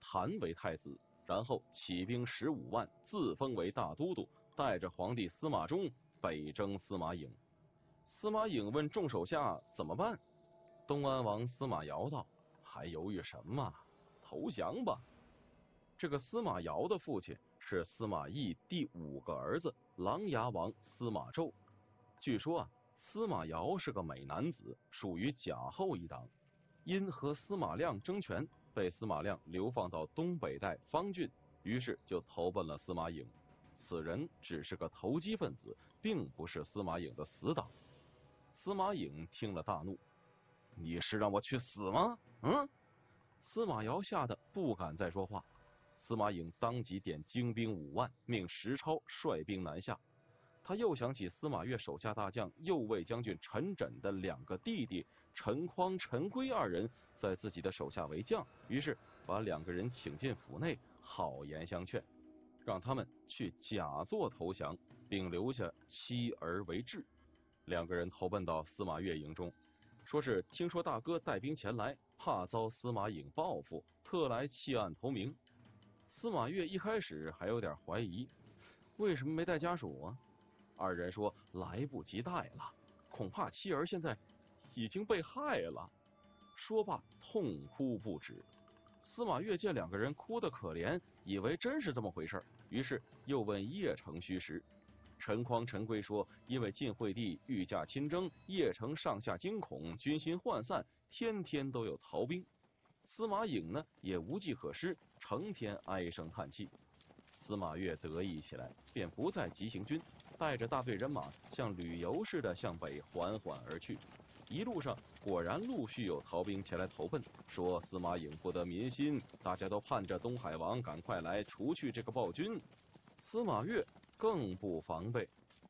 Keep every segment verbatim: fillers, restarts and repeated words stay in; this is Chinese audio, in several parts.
谭为太子，然后起兵十五万，自封为大都督，带着皇帝司马衷北征司马颖。司马颖问众手下怎么办？东安王司马瑶道：还犹豫什么？投降吧！这个司马瑶的父亲是司马懿第五个儿子琅琊王司马昭。据说啊，司马瑶是个美男子，属于贾后一党，因和司马亮争权，被司马亮流放到东北带方郡，于是就投奔了司马颖。此人只是个投机分子，并不是司马颖的死党。司马颖听了大怒：你是让我去死吗？嗯？司马瑶吓得不敢再说话。司马颖当即点精兵五万，命石超率兵南下。他又想起司马越手下大将右卫将军陈轸的两个弟弟陈匡、陈规二人在自己的手下为将，于是把两个人请进府内，好言相劝，让他们去假作投降，并留下妻儿为质。两个人投奔到司马越营中，说是听说大哥带兵前来，怕遭司马颖报复，特来弃暗投明。司马越一开始还有点怀疑，为什么没带家属啊？二人说来不及带了，恐怕妻儿现在已经被害了。说罢痛哭不止。司马越见两个人哭得可怜，以为真是这么回事，于是又问邺城虚实。陈匡、陈规说，因为晋惠帝御驾亲征，邺城上下惊恐，军心涣散，天天都有逃兵。司马颖呢也无计可施，成天唉声叹气。司马越得意起来，便不再急行军，带着大队人马像旅游似的向北缓缓而去。一路上果然陆续有逃兵前来投奔，说司马颖不得民心，大家都盼着东海王赶快来除去这个暴君。司马越更不防备，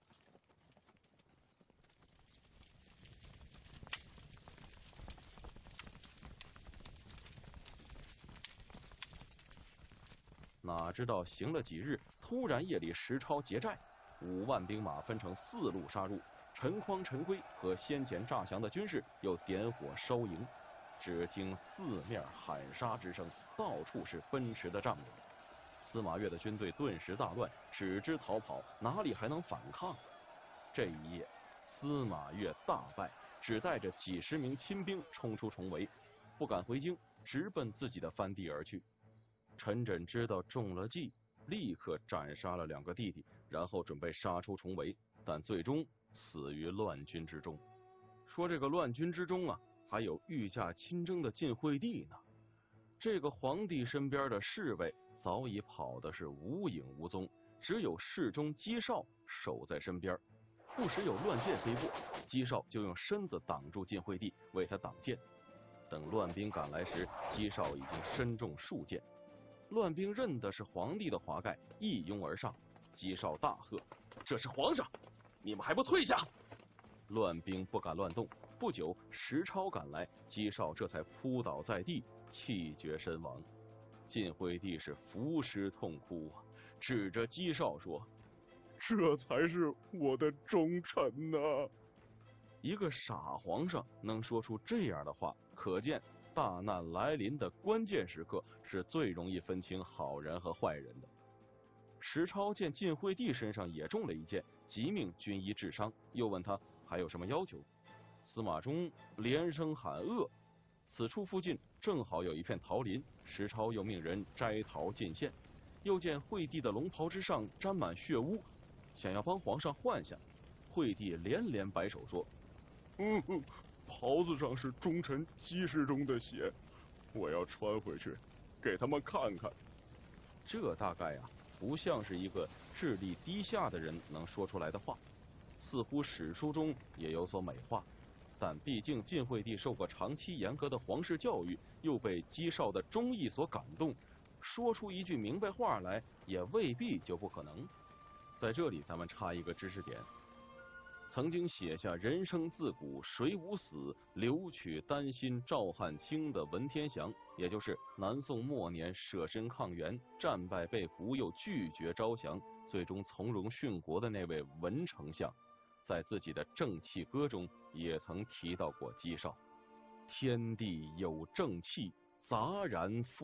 哪知道行了几日，突然夜里石超劫寨，五万兵马分成四路杀入。陈匡、陈规和先前诈降的军士又点火烧营，只听四面喊杀之声，到处是奔驰的帐领。司马越的军队顿时大乱，只知逃跑，哪里还能反抗？这一夜，司马越大败，只带着几十名亲兵冲出重围，不敢回京，直奔自己的藩地而去。陈轸知道中了计，立刻斩杀了两个弟弟，然后准备杀出重围，但最终死于乱军之中。说这个乱军之中啊，还有御驾亲征的晋惠帝呢。这个皇帝身边的侍卫早已跑的是无影无踪，只有侍中姬绍守在身边。不时有乱箭飞过，姬绍就用身子挡住晋惠帝，为他挡箭。等乱兵赶来时，姬绍已经身中数箭。乱兵认的是皇帝的华盖，一拥而上。姬绍大喝：这是皇上，你们还不退下！乱兵不敢乱动。不久，石超赶来，姬绍这才扑倒在地，气绝身亡。晋惠帝是伏尸痛哭啊，指着姬绍说：这才是我的忠臣呐、啊！一个傻皇上能说出这样的话，可见大难来临的关键时刻是最容易分清好人和坏人的。石超见晋惠帝身上也中了一箭，即命军医治伤，又问他还有什么要求。司马衷连声喊饿。此处附近正好有一片桃林，石超又命人摘桃进献，又见惠帝的龙袍之上沾满血污，想要帮皇上换下。惠帝连连摆手说：嗯，袍子上是忠臣姬世忠的血，我要穿回去给他们看看。这大概啊不像是一个智力低下的人能说出来的话，似乎史书中也有所美化，但毕竟晋惠帝受过长期严格的皇室教育，又被姬绍的忠义所感动，说出一句明白话来也未必就不可能。在这里咱们插一个知识点，曾经写下人生自古谁无死，留取丹心照汗青的文天祥，也就是南宋末年舍身抗元，战败被俘又拒绝招降，最终从容殉国的那位文丞相，在自己的正气歌中也曾提到过姬绍：天地有正气，杂然复